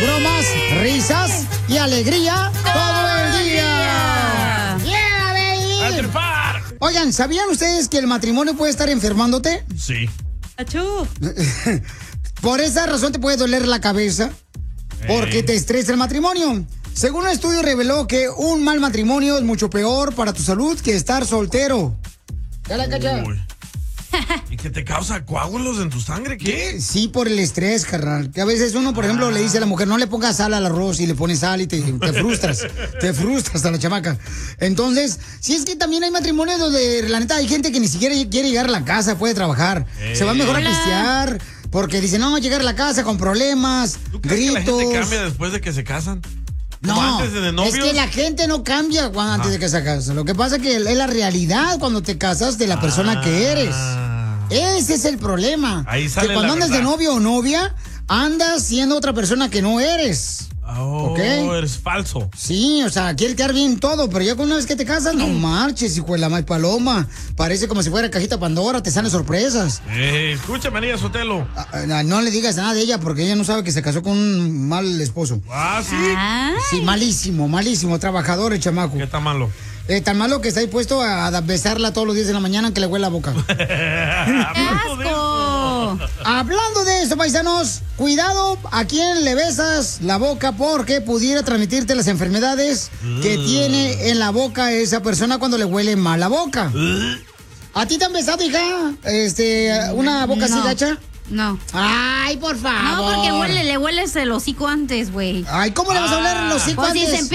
bromas, risas y alegría todo el día. ¡Yeah, baby! ¡A trepar! Oigan, ¿sabían ustedes que el matrimonio puede estar enfermándote? Sí. ¡Achú! Por esa razón te puede doler la cabeza, porque te estresa el matrimonio. Según un estudio reveló que un mal matrimonio es mucho peor para tu salud que estar soltero. ¿Ya la cacha? Uy. ¿Y que te causa coágulos en tu sangre? ¿Qué? Sí, por el estrés, carnal. Que a veces uno, por ejemplo, le dice a la mujer, no le pongas sal al arroz y le pones sal y te frustras. Te frustras a la chamaca. Entonces, sí es que también hay matrimonios donde, la neta, hay gente que ni siquiera quiere llegar a la casa, puede trabajar. Se va mejor a pistear. Porque dice, no, llegar a la casa con problemas, ¿Tú crees gritos. que la gente cambia después de que se casan? ¿Como No, antes de novios? es que la gente no cambia antes de que se casa. Lo que pasa es que es la realidad cuando te casas de la persona que eres. Ese es el problema. Ahí sale que cuando la andas de verdad. novio o novia, andas siendo otra persona que no eres. Oh, ¿Ok? eres falso. Sí, o sea, quiere quedar bien todo, pero ya una vez que te casas, no marches, hijo de la mal paloma. Parece como si fuera cajita Pandora, te salen sorpresas. Escucha, María Sotelo. No le digas nada de ella porque ella no sabe que se casó con un mal esposo. Ah, sí. Sí, malísimo, malísimo, trabajador el chamaco. ¿Qué tan malo? Tan malo que está dispuesto a besarla todos los días de la mañana que le huele la boca. Hablando de eso. Hablando de eso, paisanos, cuidado a quién le besas la boca porque pudiera transmitirte las enfermedades que tiene en la boca esa persona cuando le huele mal la boca. ¿A ti te han besado, hija? ¿Una boca así gacha? No. Ay, por favor. No, porque le hueles el hocico antes, güey. Ay, ¿cómo le vas a hablar el hocico Pues si antes? se